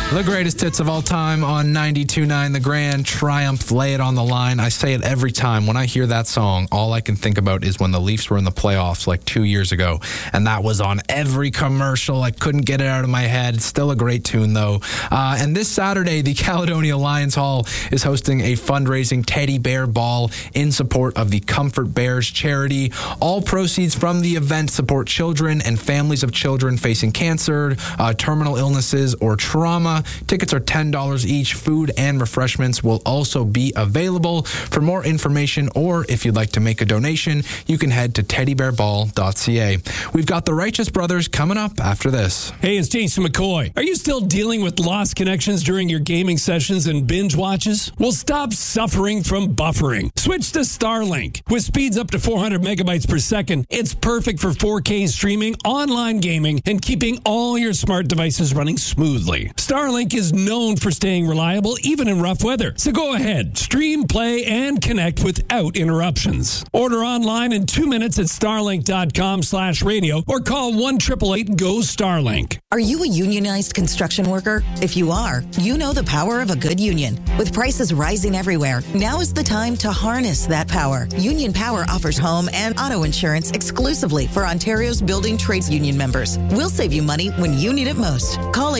The greatest hits of all time on 92.9 The Grand. Triumph, Lay It on the Line. I say it every time. When I hear that song, all I can think about is when the Leafs were in the playoffs like 2 years ago. And that was on every commercial. I couldn't get it out of my head. It's still a great tune, though. And this Saturday, the Caledonia Lions Hall is hosting a fundraising teddy bear ball in support of the Comfort Bears charity. All proceeds from the event support children and families of children facing cancer, terminal illnesses, or trauma. Tickets are $10 each. Food and refreshments will also be available. For more information, or if you'd like to make a donation, you can head to teddybearball.ca. We've got the Righteous Brothers coming up after this. Hey, it's Jason McCoy. Are you still dealing with lost connections during your gaming sessions and binge watches? Well, stop suffering from buffering. Switch to Starlink. With speeds up to 400 megabytes per second, it's perfect for 4K streaming, online gaming, and keeping all your smart devices running smoothly. Starlink is known for staying reliable even in rough weather. So go ahead, stream, play, and connect without interruptions. Order online in 2 minutes at starlink.com/radio or call 1-888-GO-STARLINK. Are you a unionized construction worker? If you are, you know the power of a good union. With prices rising everywhere, now is the time to harness that power. Union Power offers home and auto insurance exclusively for Ontario's building trades union members. We'll save you money when you need it most. Call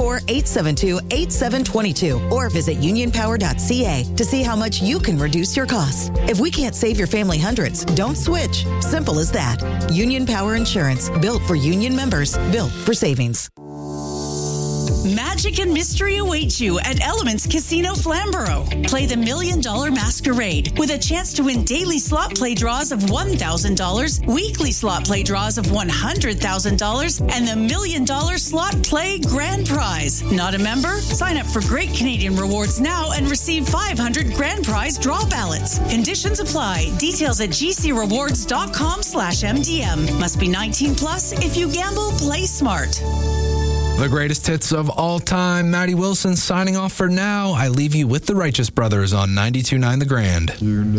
844-872-8722 or visit unionpower.ca to see how much you can reduce your costs. If we can't save your family hundreds, don't switch. Simple as that. Union Power Insurance, built for union members, built for savings. Magic and mystery awaits you at Elements Casino Flamborough. Play the $1 Million Masquerade with a chance to win daily slot play draws of $1,000, weekly slot play draws of $100,000, and the $1 Million Slot Play Grand Prize. Not a member? Sign up for Great Canadian Rewards now and receive 500 Grand Prize draw ballots. Conditions apply. Details at gcrewards.com/MDM. Must be 19 plus. If you gamble, play smart. The greatest hits of all time. Maddie Wilson signing off for now. I leave you with the Righteous Brothers on 92.9 The Grand.